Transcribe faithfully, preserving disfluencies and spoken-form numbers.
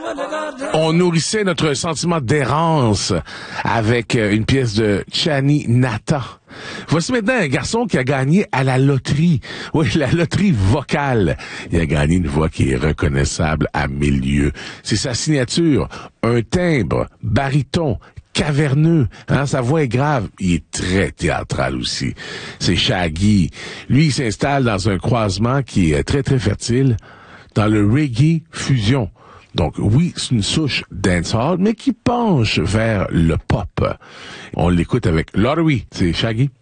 On nourrissait notre sentiment d'errance avec une pièce de Chani Nata. Voici maintenant un garçon qui a gagné à la loterie. Oui, la loterie vocale. Il a gagné une voix qui est reconnaissable à mille lieues. C'est sa signature, un timbre, baryton, caverneux, hein, sa voix est grave. Il est très théâtral aussi. C'est Shaggy. Lui, il s'installe dans un croisement qui est très, très fertile, dans le reggae fusion. Donc, oui, c'est une souche dancehall, mais qui penche vers le pop. On l'écoute avec Lottery. C'est Shaggy.